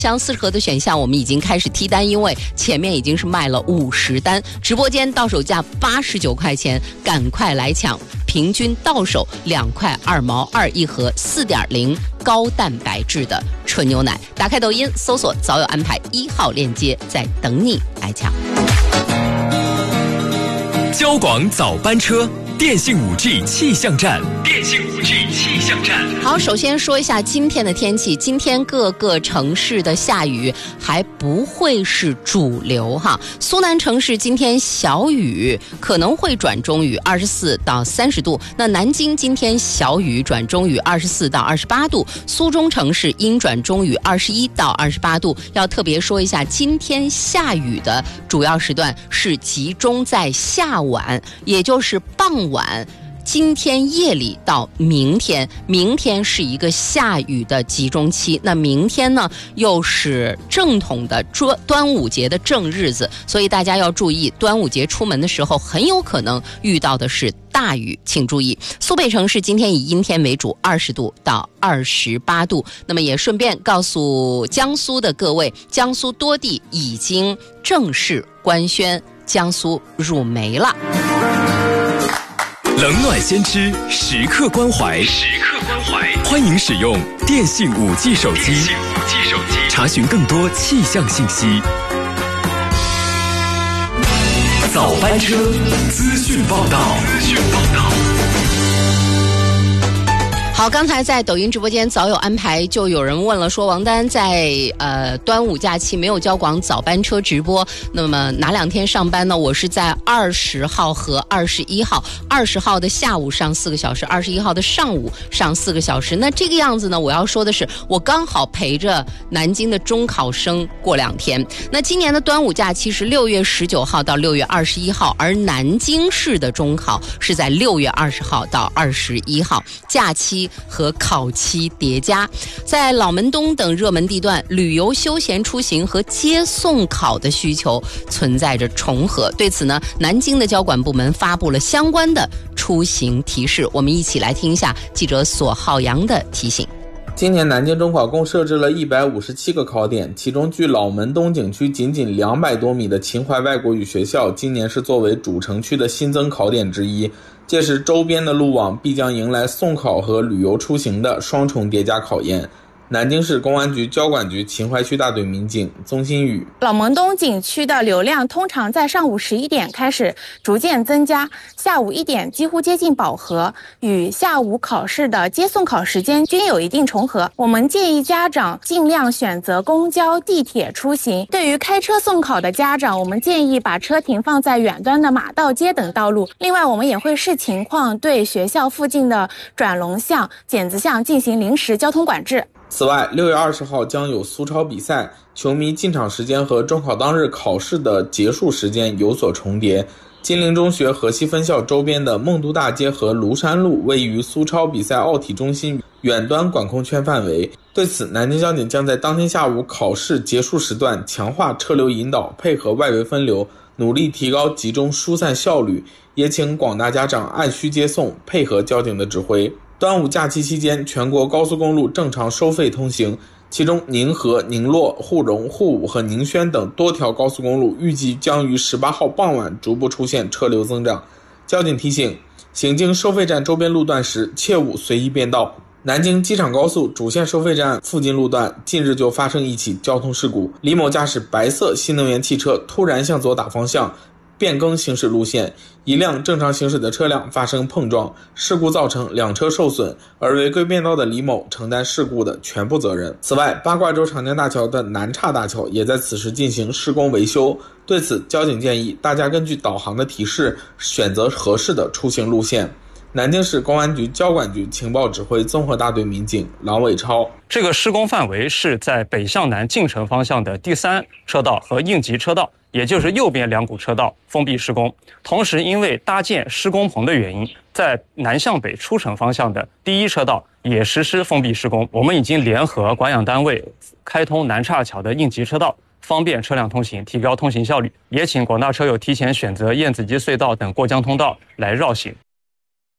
像40盒的选项我们已经开始踢单，因为前面已经是卖了50单，直播间到手价89块钱，赶快来抢！平均到手2块2毛2一盒，4.0高蛋白质的纯牛奶。打开抖音搜索早有安排1号链接，在等你来抢。 交广早班车，电信 5G 气象站，电信 5G 气象站。 好，首先说一下今天的天气。今天各个城市的下雨还不会是主流哈。苏南城市今天小雨，可能会转中雨，24到30度。那南京今天小雨转中雨，24到28度。苏中城市阴转中雨，21到28度。要特别说一下，今天下雨的主要时段是集中在下晚，也就是傍晚。今天夜里到明天是一个下雨的集中期。那明天呢，又是正统的端午节的正日子，所以大家要注意，端午节出门的时候很有可能遇到的是大雨，请注意。苏北城市今天以阴天为主，20度到28度。那么也顺便告诉江苏的各位，江苏多地已经正式官宣江苏入梅了。 冷暖先知，时刻关怀，时刻关怀。欢迎使用电信5G 手机，查询更多气象信息。早班车，资讯报道。 好，刚才在抖音直播间早有安排，就有人问了，说王丹在端午假期没有交广早班车直播，那么哪2天上班呢？我是在20号和21号，20号的下午上4个小时，21号的上午上4个小时。那这个样子呢，我要说的是，我刚好陪着南京的中考生过2天。那今年的端午假期是6月19号到6月21号，而南京市的中考是在6月20号到21号，假期和考期叠加。在老门东等热门地段，旅游休闲出行和接送考的需求存在着重合。对此呢，南京的交管部门发布了相关的出行提示。我们一起来听一下记者索浩洋的提醒。 今年南京中考共设置了157个考点，其中距老门东景区仅200多米的秦淮外国语学校今年是作为主城区的新增考点之一。届时周边的路网必将迎来送考和旅游出行的双重叠加考验。南京市公安局交管局秦淮区大队民警宗新宇： 老门东景区的流量通常在上午11点开始逐渐增加，下午1点几乎接近饱和，与下午考试的接送考时间均有一定重合。我们建议家长尽量选择公交、地铁出行。对于开车送考的家长，我们建议把车停放在远端的马道街等道路。另外，我们也会视情况对学校附近的转龙巷、剪子巷进行临时交通管制。 此外，6月20号将有苏超比赛，球迷进场时间和中考当日考试的结束时间有所重叠。金陵中学河西分校周边的梦都大街和庐山路位于苏超比赛奥体中心远端管控圈范围。对此，南京交警将在当天下午考试结束时段强化车流引导，配合外围分流，努力提高集中疏散效率，也请广大家长按需接送，配合交警的指挥。端午假期期间，全国高速公路正常收费通行，其中宁河、宁洛、沪蓉、沪武和宁轩等多条高速公路预计将于18号傍晚逐步出现车流增长。交警提醒，行经收费站周边路段时切勿随意变道。南京机场高速主线收费站附近路段近日就发生一起交通事故，李某驾驶白色新能源汽车突然向左打方向，变更行驶路线，一辆正常行驶的车辆发生碰撞，事故造成2车受损，而违规变道的李某承担事故的全部责任。此外，八卦洲长江大桥的南岔大桥也在此时进行施工维修。对此，交警建议大家根据导航的提示选择合适的出行路线。南京市公安局交管局情报指挥综合大队民警郎伟超： 这个施工范围是在北向南进城方向的第3车道和应急车道，也就是右边2股车道封闭施工。同时，因为搭建施工棚的原因，在南向北出城方向的第1车道也实施封闭施工。我们已经联合管养单位开通南岔桥的应急车道，方便车辆通行，提高通行效率。也请广大车友提前选择燕子矶隧道等过江通道来绕行。